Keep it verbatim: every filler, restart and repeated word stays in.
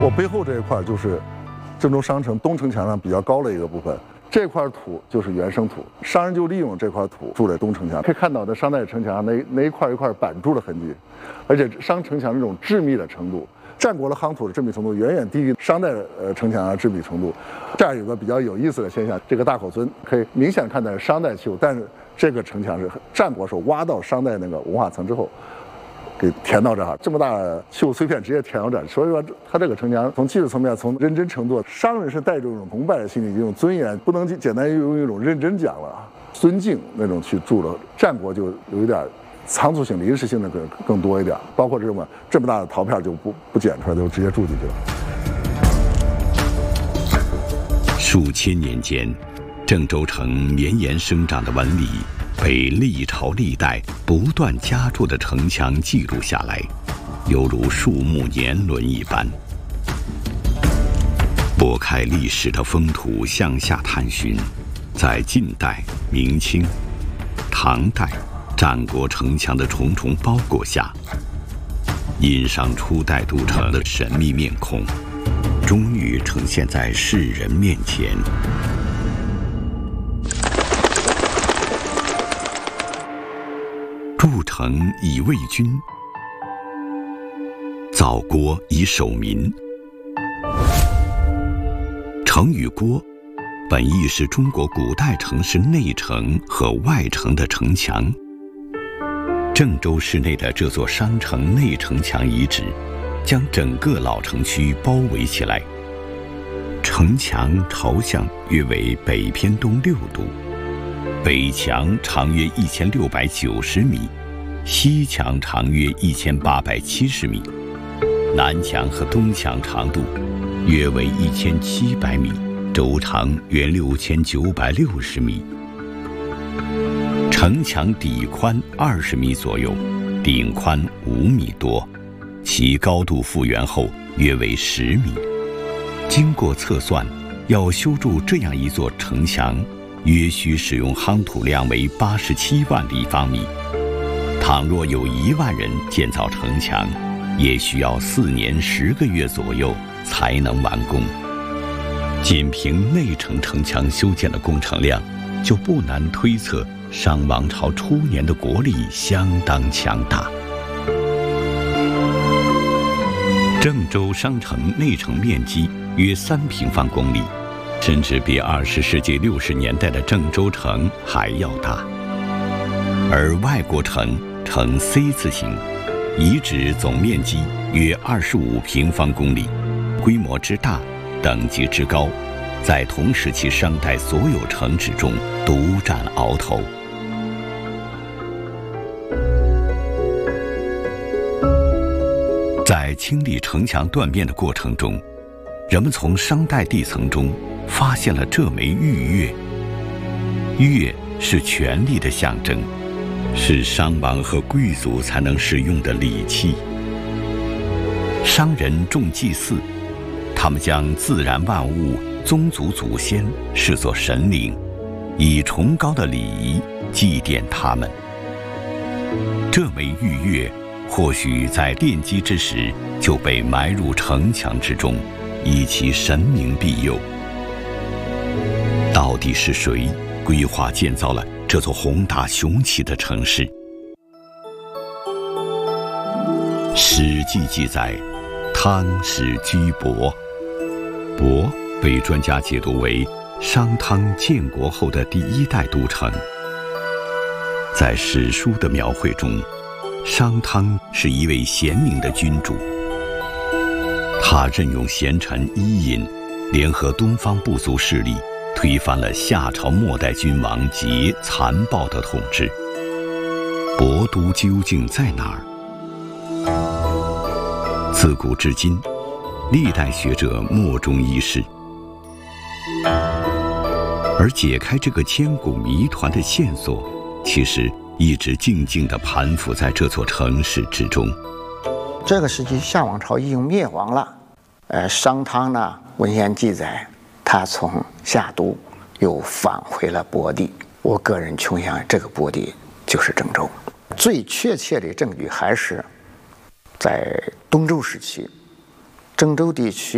我背后这一块就是郑州商城东城墙上比较高的一个部分，这块土就是原生土，商人就利用这块土筑在东城墙，可以看到在商代城墙上那那一块一块板筑的痕迹，而且商城墙这种致密的程度，战国的夯土的致密程度远远低于商代的呃城墙上致密程度。这样有个比较有意思的现象，这个大口村可以明显看到是商代器物，但是这个城墙是战国时候挖到商代那个文化层之后。给填到这儿，这么大的器物碎片直接填到这儿，所以说它这个城墙从技术层面、从认真程度，商人是带着一种崇拜的心理、一种尊严，不能简单用一种认真讲了，尊敬那种去筑的。战国就有一点仓促性、临时性的更更多一点，包括这么这么大的陶片就不不剪出来，就直接筑进去了。数千年间，郑州城绵延生长的纹理。被历朝历代不断加筑的城墙记录下来，犹如树木年轮一般。拨开历史的风土向下探寻，在晋代、明清、唐代、战国城墙的重重包裹下，殷商初代都城的神秘面孔，终于呈现在世人面前。筑城以卫军，造郭以守民。城与郭本意是中国古代城市内城和外城的城墙。郑州市内的这座商城内城墙遗址，将整个老城区包围起来。城墙朝向约为北偏东六度。北墙长约一千六百九十米，西墙长约一千八百七十米，南墙和东墙长度约为一千七百米，周长约六千九百六十米。城墙底宽二十米左右，顶宽五米多，其高度复原后约为十米。经过测算，要修筑这样一座城墙，约需使用夯土量为八十七万立方米。倘若有一万人建造城墙，也需要四年十个月左右才能完工。仅凭内城城墙修建的工程量，就不难推测商王朝初年的国力相当强大。郑州商城内城面积约三平方公里，甚至比二十世纪六十年代的郑州城还要大。而外国城呈 C 字形，遗址总面积约二十五平方公里，规模之大，等级之高，在同时期商代所有城址中独占鳌头。在清理城墙断面的过程中，人们从商代地层中发现了这枚玉钺。钺是权力的象征，是商王和贵族才能使用的礼器。商人重祭祀，他们将自然万物、宗族祖先视作神灵，以崇高的礼仪祭奠他们。这枚玉钺或许在奠基之时就被埋入城墙之中，以其神明庇佑。到底是谁规划建造了这座宏大雄奇的城市？《史记》记载，汤氏居亳，亳被专家解读为商汤建国后的第一代都城。在史书的描绘中，商汤是一位贤明的君主，他任用贤臣伊尹，联合东方部族势力，推翻了夏朝末代君王桀残暴的统治。亳都究竟在哪儿？自古至今，历代学者莫衷一是，而解开这个千古谜团的线索，其实一直静静地盘伏在这座城市之中。 这个时期，夏王朝已经灭亡了。呃，商汤呢，文献记载，他从夏都又返回了亳地。我个人倾向这个亳地就是郑州。最确切的证据还是在东周时期，郑州地区